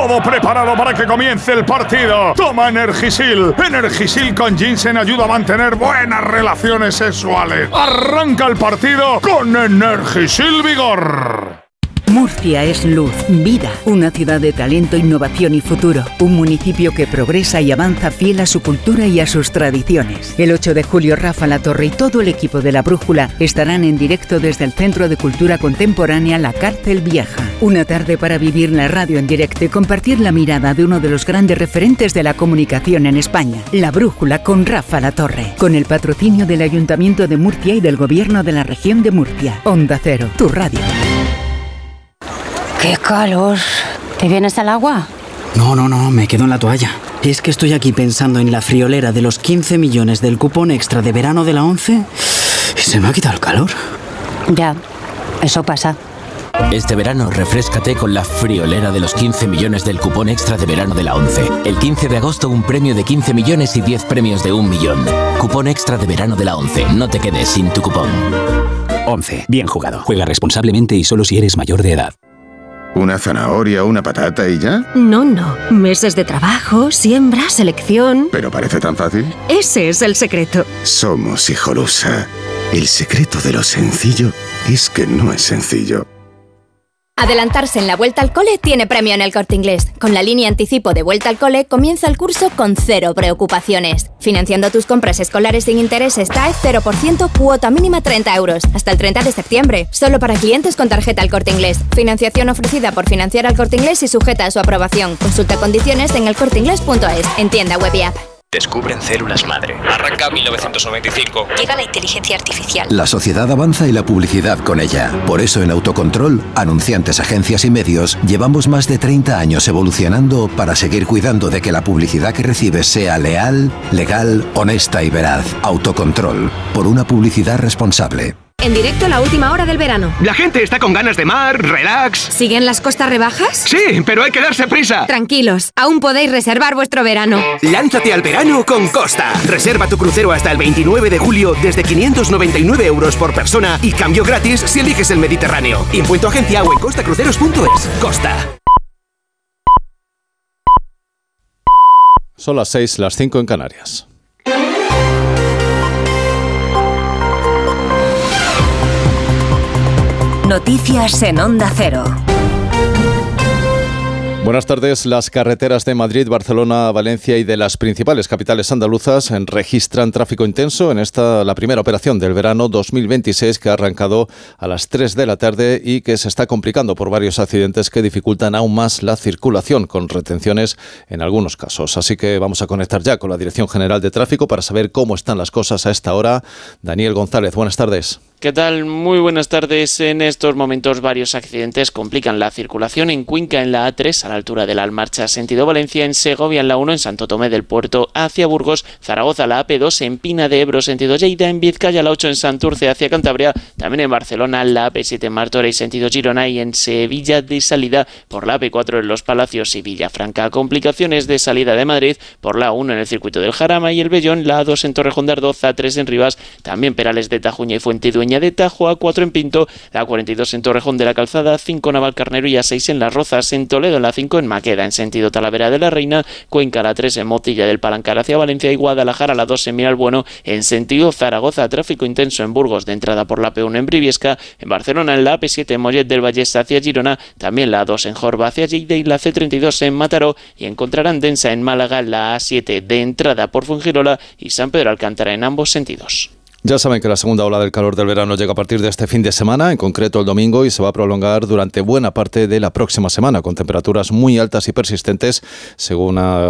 Todo preparado para que comience el partido. Toma Energisil. Energisil con ginseng ayuda a mantener buenas relaciones sexuales. Arranca el partido con Energisil Vigor. Murcia es luz, vida, una ciudad de talento, innovación y futuro. Un municipio que progresa y avanza fiel a su cultura y a sus tradiciones. El 8 de julio, Rafa Latorre y todo el equipo de La Brújula estarán en directo desde el Centro de Cultura Contemporánea La Cárcel Vieja. Una tarde para vivir la radio en directo y compartir la mirada de uno de los grandes referentes de la comunicación en España. La Brújula con Rafa Latorre. Con el patrocinio del Ayuntamiento de Murcia y del Gobierno de la Región de Murcia. Onda Cero, tu radio. ¡Qué calor! ¿Te vienes al agua? No, me quedo en la toalla. Es que estoy aquí pensando en la friolera de los 15 millones del cupón extra de verano de la 11 y se me ha quitado el calor. Ya, eso pasa. Este verano refréscate con la friolera de los 15 millones del cupón extra de verano de la 11. El 15 de agosto un premio de 15 millones y 10 premios de 1 millón. Cupón extra de verano de la 11. No te quedes sin tu cupón. 11. Bien jugado. Juega responsablemente y solo si eres mayor de edad. ¿Una zanahoria, una patata y ya? No. Meses de trabajo, siembra, selección... ¿Pero parece tan fácil? Ese es el secreto. Somos Hijolusa. El secreto de lo sencillo es que no es sencillo. Adelantarse en la vuelta al cole tiene premio en El Corte Inglés. Con la línea anticipo de Vuelta al Cole comienza el curso con 0 preocupaciones. Financiando tus compras escolares sin intereses TAE 0%, cuota mínima 30 euros. Hasta el 30 de septiembre. Solo para clientes con tarjeta El Corte Inglés. Financiación ofrecida por Financiar al Corte Inglés y sujeta a su aprobación. Consulta condiciones en elcorteinglés.es. En tienda web y app. Descubren células madre. Arranca 1995. Llega la inteligencia artificial. La sociedad avanza y la publicidad con ella. Por eso en Autocontrol, anunciantes, agencias y medios, llevamos más de 30 años evolucionando para seguir cuidando de que la publicidad que recibes sea leal, legal, honesta y veraz. Autocontrol. Por una publicidad responsable. En directo la última hora del verano. La gente está con ganas de mar, relax. ¿Siguen las costas rebajas? Sí, pero hay que darse prisa. Tranquilos, aún podéis reservar vuestro verano. Lánzate al verano con Costa. Reserva tu crucero hasta el 29 de julio desde 599 euros por persona y cambio gratis si eliges el Mediterráneo. Info en tu agencia o en costacruceros.es. Costa. Son las 6, las 5 en Canarias. Noticias en Onda Cero. Buenas tardes. Las carreteras de Madrid, Barcelona, Valencia y de las principales capitales andaluzas registran tráfico intenso en la primera operación del verano 2026 que ha arrancado a las 3 de la tarde y que se está complicando por varios accidentes que dificultan aún más la circulación, con retenciones en algunos casos. Así que vamos a conectar ya con la Dirección General de Tráfico para saber cómo están las cosas a esta hora. Daniel González, buenas tardes. ¿Qué tal? Muy buenas tardes. En estos momentos varios accidentes complican la circulación en Cuenca en la A3 a la altura de la Almarcha sentido Valencia, en Segovia en la 1 en Santo Tomé del Puerto hacia Burgos, Zaragoza la AP2 en Pina de Ebro sentido Lleida, en Vizcaya la 8 en Santurce hacia Cantabria, también en Barcelona la AP7 en Martorell sentido Girona y en Sevilla de salida por la AP4 en Los Palacios y Villafranca. Complicaciones de salida de Madrid por la 1 en el circuito del Jarama y el Bellón, la A2 en Torrejón de Ardoz, A3 en Rivas, también Perales de Tajuña y Fuentidueña de Tajo, A4 en Pinto, la 42 en Torrejón de la Calzada, 5 en Navalcarnero y A6 en Las Rozas, en Toledo en la 5 en Maqueda, en sentido Talavera de la Reina, Cuenca la 3 en Motilla del Palancar hacia Valencia y Guadalajara la 2 en Miralbueno, en sentido Zaragoza, tráfico intenso en Burgos de entrada por la P1 en Briviesca, en Barcelona en la AP7 en Mollet del Vallès hacia Girona, también la A2 en Jorba hacia Lleida y la C32 en Mataró, y encontrarán densa en Málaga la A7 de entrada por Fuengirola y San Pedro Alcántara en ambos sentidos. Ya saben que la segunda ola del calor del verano llega a partir de este fin de semana, en concreto el domingo, y se va a prolongar durante buena parte de la próxima semana, con temperaturas muy altas y persistentes, según ha